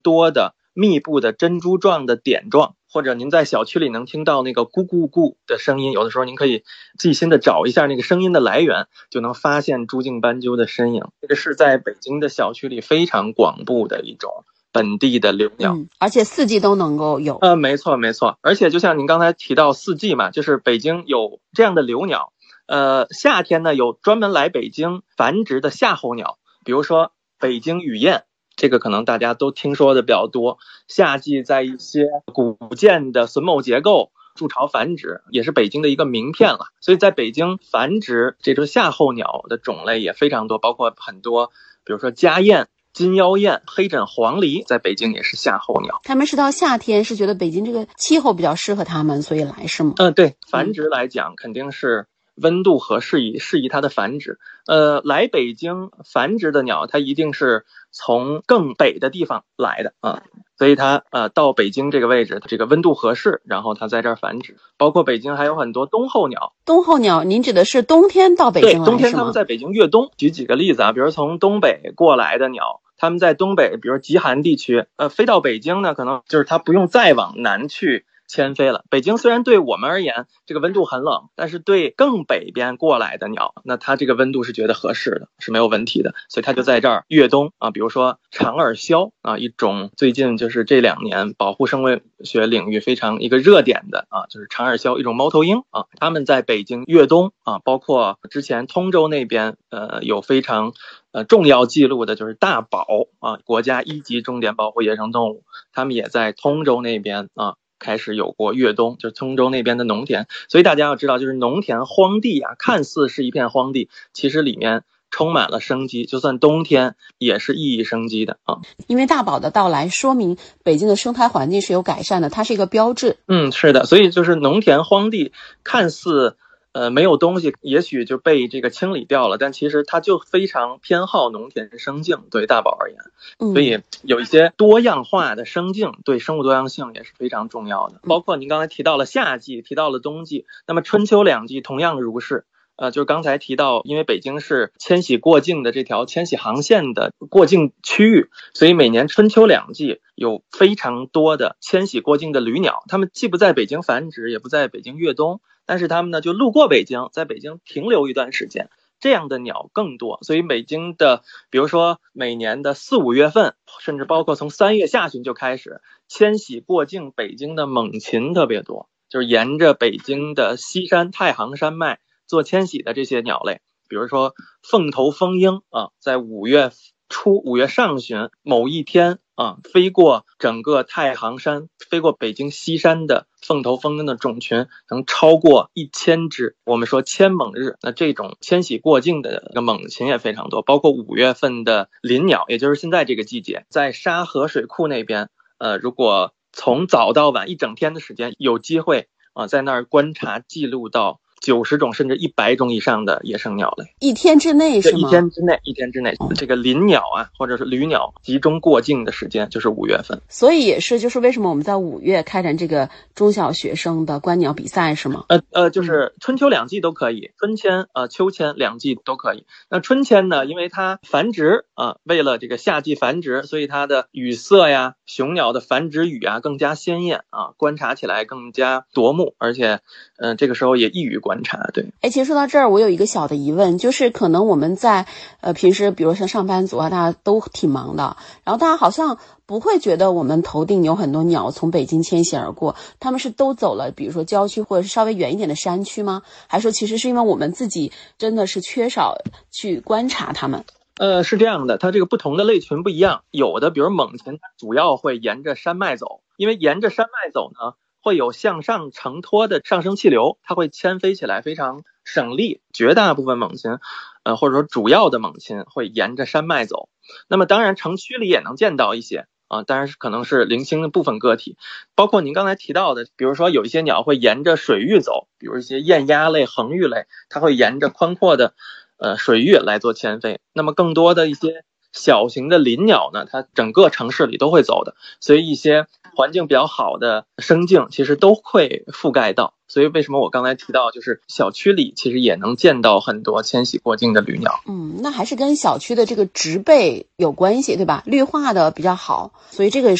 多的密布的珍珠状的点状，或者您在小区里能听到那个咕咕咕的声音，有的时候您可以细心的找一下那个声音的来源，就能发现珠颈斑鸠的身影。这个是在北京的小区里非常广布的一种本地的留鸟， 而且四季都能够有。 没错没错。而且就像您刚才提到四季嘛，就是北京有这样的留鸟。夏天呢有专门来北京繁殖的夏候鸟，比如说北京雨燕，这个可能大家都听说的比较多。夏季在一些古建的榫卯结构筑巢繁殖，也是北京的一个名片了。所以在北京繁殖这种夏候鸟的种类也非常多，包括很多，比如说家燕、金腰燕、黑枕黄鹂，在北京也是夏候鸟。 他们是到夏天是觉得北京这个气候比较适合他们，所以来是吗？ 对，繁殖来讲肯定是温度合适宜它的繁殖。来北京繁殖的鸟，它一定是从更北的地方来的啊，所以它到北京这个位置，这个温度合适，然后它在这儿繁殖。包括北京还有很多冬候鸟。 冬候鸟，您指的是冬天到北京来是吗？ 对，冬天他们在北京越冬。举几个例子啊，比如从东北过来的鸟，他们在东北，比如极寒地区，飞到北京呢，可能就是它不用再往南去迁飞了。北京虽然对我们而言这个温度很冷，但是对更北边过来的鸟，那它这个温度是觉得合适的，是没有问题的，所以它就在这儿越冬啊。比如说长耳鸮啊，一种最近就是这2年保护生物学领域非常一个热点的啊，就是长耳鸮，一种猫头鹰啊，它们在北京越冬啊。包括之前通州那边有非常重要记录的就是大宝啊，国家1级重点保护野生动物，它们也在通州那边啊开始有过越冬，就是通州那边的农田。所以大家要知道，就是农田荒地啊，看似是一片荒地，其实里面充满了生机，就算冬天也是熠熠生机的啊。 因为大宝的到来，说明北京的生态环境是有改善的，它是一个标志。 是的，所以就是农田荒地看似没有东西，也许就被这个清理掉了，但其实它就非常偏好农田生境，对大宝而言。所以有一些多样化的生境对生物多样性也是非常重要的。包括您刚才提到了夏季，提到了冬季，那么春秋2季同样如是。就是刚才提到，因为北京是迁徙过境的这条迁徙航线的过境区域，所以每年春秋2季有非常多的迁徙过境的旅鸟，它们既不在北京繁殖，也不在北京越冬，但是它们呢就路过北京，在北京停留一段时间，这样的鸟更多。所以北京的比如说每年的4、5月份，甚至包括从3月下旬就开始迁徙过境北京的猛禽特别多，就是沿着北京的西山太行山脉做迁徙的这些鸟类，比如说凤头蜂鹰啊，在5月初、5月上旬某一天啊，飞过整个太行山，飞过北京西山的凤头蜂鹰的种群能超过1000只，我们说千猛日。那这种迁徙过境的猛禽也非常多，包括5月份的林鸟，也就是现在这个季节，在沙河水库那边，如果从早到晚一整天的时间，有机会在那儿观察记录到90种甚至100种以上的野生鸟类。 一天之内是吗？ 一天之内，这个林鸟啊，或者是旅鸟集中过境的时间就是5月份。 所以也是，就是为什么我们在5月开展这个中小学生的观鸟比赛是吗？ 就是春秋2季都可以，春迁秋迁2季都可以。那春迁呢，因为它繁殖为了这个夏季繁殖，所以它的羽色呀、雄鸟的繁殖羽啊更加鲜艳啊，观察起来更加夺目，而且这个时候也易于观察。对， 其实说到这儿，我有一个小的疑问，就是可能我们在平时比如像上班族啊，大家都挺忙的，然后大家好像不会觉得我们头顶有很多鸟从北京迁徙而过，他们是都走了比如说郊区或者是稍微远一点的山区吗？还是说其实是因为我们自己真的是缺少去观察它们？ 是这样的，它这个不同的类群不一样，有的比如猛禽，它主要会沿着山脉走，因为沿着山脉走呢，会有向上承托的上升气流，它会迁飞起来非常省力。绝大部分猛禽或者说主要的猛禽会沿着山脉走。那么当然城区里也能见到一些当然可能是零星的部分个体，包括您刚才提到的，比如说有一些鸟会沿着水域走，比如一些雁鸭类、恒玉类，它会沿着宽阔的水域来做迁飞。那么更多的一些小型的林鸟呢，它整个城市里都会走的，所以一些环境比较好的生境，其实都会覆盖到。所以为什么我刚才提到，就是小区里其实也能见到很多迁徙过境的旅鸟。 那还是跟小区的这个植被有关系，对吧？绿化的比较好，所以这个